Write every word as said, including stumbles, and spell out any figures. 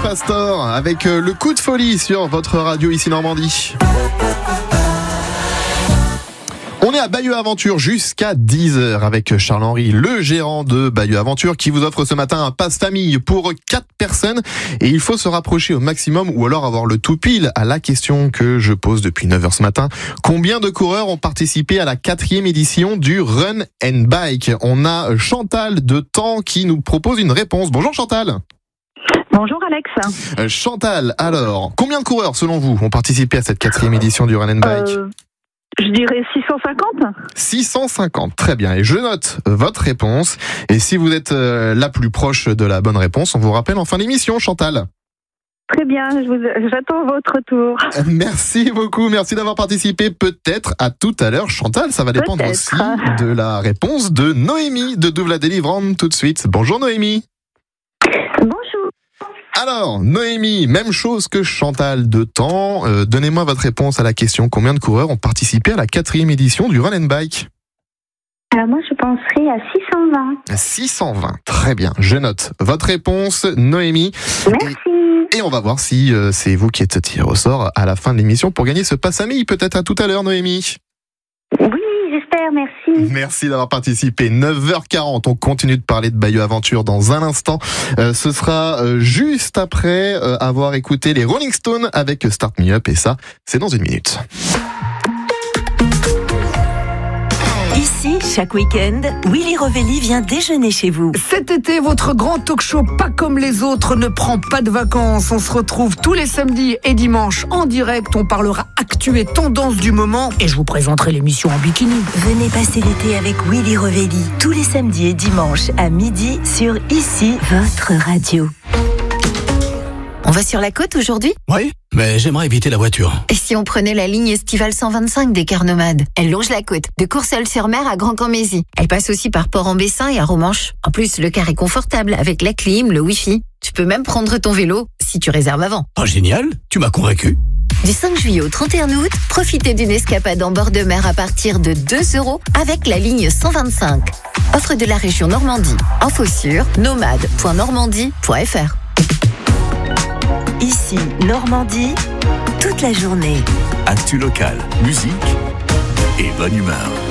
Pastor avec le coup de folie sur votre radio ici Normandie. On est à Bayeux Aventure jusqu'à dix heures avec Charles-Henri, le gérant de Bayeux Aventure, qui vous offre ce matin un passe famille pour quatre personnes. Et il faut se rapprocher au maximum ou alors avoir le tout pile à la question que je pose depuis neuf heures ce matin. Combien de coureurs ont participé à la quatrième édition du Run and Bike? On a Chantal de Taon qui nous propose une réponse. Bonjour Chantal. Bonjour Alex. Euh, Chantal, alors, combien de coureurs selon vous ont participé à cette quatrième édition du Run and Bike? euh, Je dirais six cent cinquante. six cent cinquante, très bien. Et je note votre réponse. Et si vous êtes euh, la plus proche de la bonne réponse, on vous rappelle en fin d'émission, Chantal. Très bien, je vous, j'attends votre retour. Merci beaucoup, merci d'avoir participé. Peut-être à tout à l'heure, Chantal. Ça va dépendre Peut-être. aussi de la réponse de Noémie de Douve la Délivrante tout de suite. Bonjour Noémie. Bonjour. Alors, Noémie, même chose que Chantal de Taon. Euh, donnez-moi votre réponse à la question. Combien de coureurs ont participé à la quatrième édition du Run and Bike? Alors moi je penserais à six cent vingt. six cent vingt, très bien. Je note votre réponse, Noémie. Merci. Et, et on va voir si euh, c'est vous qui êtes tiré au sort à la fin de l'émission pour gagner ce passe famille. Peut-être à tout à l'heure, Noémie. Oui, j'espère, merci. Merci d'avoir participé. neuf heures quarante, on continue de parler de Bayeux Aventure dans un instant. Euh, ce sera euh, juste après euh, avoir écouté les Rolling Stones avec Start Me Up, et ça, c'est dans une minute. Ici, chaque week-end, Willy Rovelli vient déjeuner chez vous. Cet été, votre grand talk show pas comme les autres ne prend pas de vacances. On se retrouve tous les samedis et dimanches en direct. On parlera actu et tendance du moment et je vous présenterai l'émission en bikini. Venez passer l'été avec Willy Rovelli tous les samedis et dimanches à midi sur Ici, votre radio. On va sur la côte aujourd'hui ? Oui, mais j'aimerais éviter la voiture. Et si on prenait la ligne estivale cent vingt-cinq des Cars Nomades? Elle longe la côte, de Courseulles-sur-Mer à Grand-Camp-Mézy. Elle passe aussi par Port-en-Bessin et à Romanche. En plus, le car est confortable avec la clim, le wifi. Tu peux même prendre ton vélo si tu réserves avant. Oh génial, tu m'as convaincu. Du cinq juillet au trente et un août, profitez d'une escapade en bord de mer à partir de deux euros avec la ligne cent vingt-cinq. Offre de la région Normandie. Info sur nomade point normandie point f r. Ici, Normandie, toute la journée. Actu locale, musique et bonne humeur.